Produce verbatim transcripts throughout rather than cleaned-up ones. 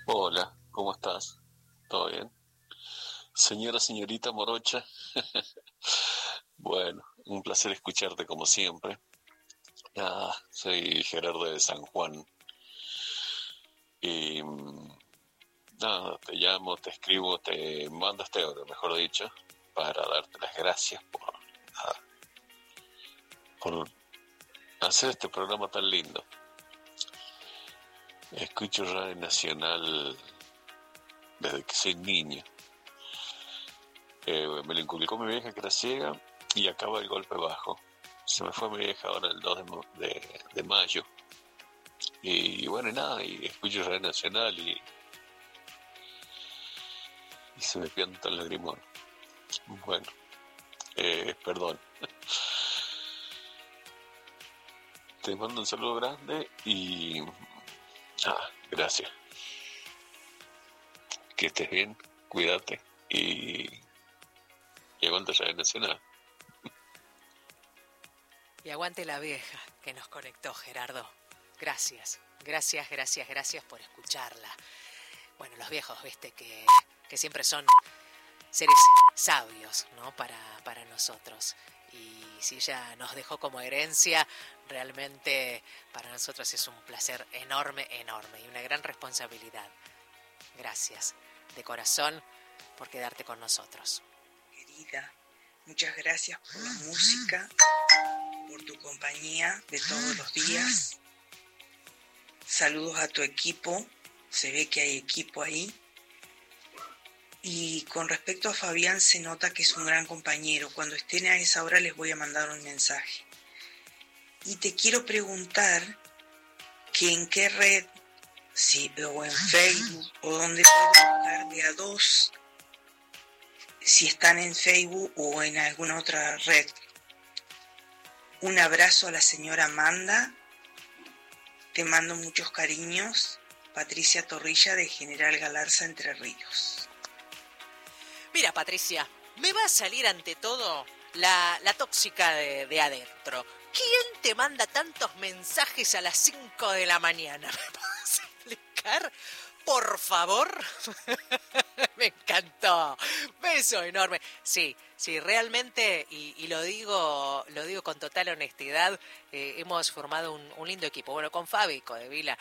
Hola, ¿cómo estás? ¿Todo bien? Señora, señorita Morocha. Bueno, un placer escucharte como siempre. Ah, soy Gerardo de San Juan y mm, nada, te llamo, te escribo, te mando este audio, mejor dicho, para darte las gracias por, ah, por hacer este programa tan lindo. Escucho Radio Nacional desde que soy niño. Eh, me lo inculcó mi vieja que era ciega y acaba el golpe bajo. Se me fue mi vieja ahora el dos de, de, de mayo. Y bueno, y nada, y escucho Radio Nacional y, y se me pianta el lagrimón. Bueno, eh, perdón. Te mando un saludo grande y... Ah, gracias. Que estés bien, cuídate y... Y aguanta Radio Nacional. Y aguante la vieja que nos conectó, Gerardo. Gracias, gracias, gracias, gracias por escucharla. Bueno, los viejos, viste, que, que siempre son seres sabios, ¿no? Para, para nosotros. Y si ella nos dejó como herencia, realmente para nosotros es un placer enorme, enorme y una gran responsabilidad. Gracias, de corazón, por quedarte con nosotros. Querida, muchas gracias por la música, por tu compañía de todos los días. Saludos a tu equipo, se ve que hay equipo ahí. Y con respecto a Fabián, se nota que es un gran compañero. Cuando estén a esa hora les voy a mandar un mensaje. Y te quiero preguntar que en qué red, si, o en Facebook, o donde puedo buscar de a dos, si están en Facebook o en alguna otra red. Un abrazo a la señora Amanda. Te mando muchos cariños. Patricia Torrilla, de General Galarza, Entre Ríos. Mira, Patricia, me va a salir ante todo la, la tóxica de, de adentro. ¿Quién te manda tantos mensajes a las cinco de la mañana? ¿Me puedes explicar? Por favor. Me encantó. Beso enorme. Sí, sí, realmente, y, y lo digo, lo digo con total honestidad, eh, hemos formado un, un lindo equipo. Bueno, con Fabi Codevila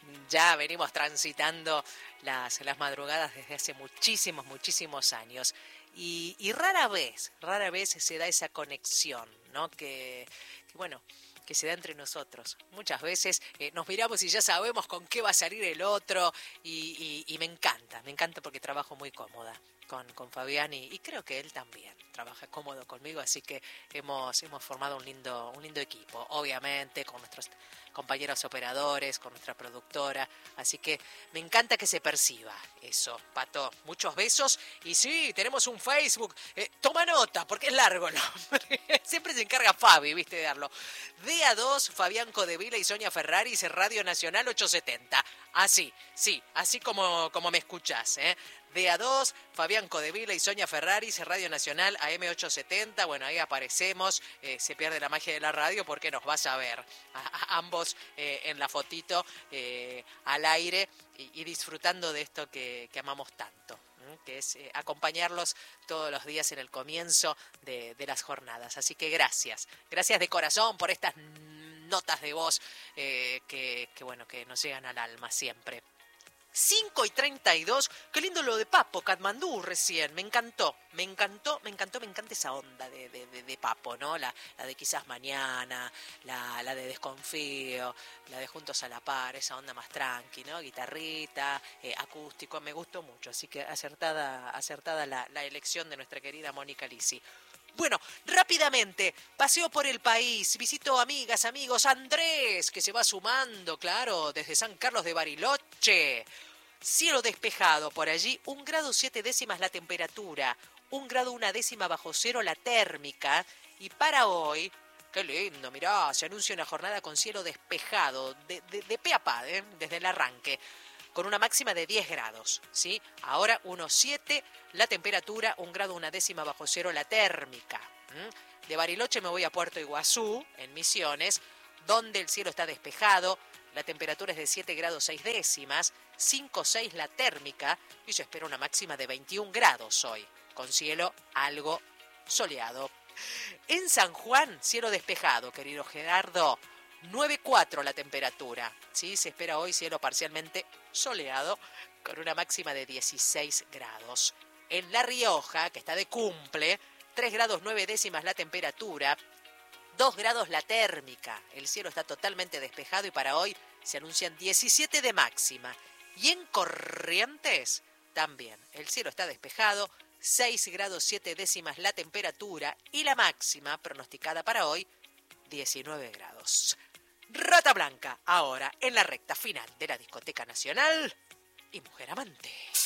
ya venimos transitando las, las madrugadas desde hace muchísimos, muchísimos años. Y, y rara vez, rara vez se da esa conexión, ¿no? Que, que bueno, que se da entre nosotros. Muchas veces eh, nos miramos y ya sabemos con qué va a salir el otro y, y, y me encanta, me encanta porque trabajo muy cómoda con, con Fabián y, y creo que él también trabaja cómodo conmigo, así que hemos, hemos formado un lindo, un lindo equipo, obviamente con nuestros compañeros operadores, con nuestra productora, así que me encanta que se perciba eso, Pato. Muchos besos y sí, tenemos un Facebook, eh, toma nota porque es largo el nombre, siempre se encarga Fabi, viste, de darlo. D A dos, Fabián Codevila y Sonia Ferraris, Radio Nacional ochocientos setenta, así, sí, así como, como me escuchás, ¿eh? D A dos, Fabián Codevila y Sonia Ferraris, Radio Nacional A M ochocientos setenta, bueno, ahí aparecemos, eh, se pierde la magia de la radio porque nos vas a ver a, a ambos eh, en la fotito eh, al aire y, y disfrutando de esto que, que amamos tanto, ¿eh? Que es eh, acompañarlos todos los días en el comienzo de, de las jornadas. Así que gracias, gracias de corazón por estas notas de voz eh, que, que, bueno, que nos llegan al alma siempre. cinco y treinta y dos, qué lindo lo de Papo, Katmandú recién, me encantó, me encantó, me encantó, me encanta esa onda de, de, de, de Papo, ¿no? La, la de quizás mañana, la, la de desconfío, la de juntos a la par, esa onda más tranqui, ¿no? Guitarrita, eh, acústico, me gustó mucho, así que acertada, acertada la, la elección de nuestra querida Mónica Lisi. Bueno, rápidamente, paseo por el país, visito amigas, amigos, Andrés, que se va sumando, claro, desde San Carlos de Bariloche. Cielo despejado por allí, un grado siete décimas la temperatura, un grado una décima bajo cero la térmica. Y para hoy, qué lindo, mirá, se anuncia una jornada con cielo despejado, de, de, de pe a pa, ¿eh? Desde el arranque, con una máxima de diez grados, ¿sí? Ahora uno siete la temperatura, un grado una décima bajo cero la térmica. ¿Mm? De Bariloche me voy a Puerto Iguazú, en Misiones, donde el cielo está despejado, la temperatura es de siete grados seis décimas, cinco seis la térmica y se espera una máxima de veintiún grados hoy, con cielo algo soleado. En San Juan, cielo despejado, querido Gerardo, nueve cuatro la temperatura, ¿sí? Se espera hoy cielo parcialmente soleado, con una máxima de dieciséis grados. En La Rioja, que está de cumple, tres grados nueve décimas la temperatura, dos grados la térmica. El cielo está totalmente despejado y para hoy se anuncian diecisiete de máxima. Y en Corrientes también el cielo está despejado, seis grados siete décimas la temperatura y la máxima pronosticada para hoy, diecinueve grados. Rata Blanca, ahora en la recta final de la Discoteca Nacional y Mujer Amante.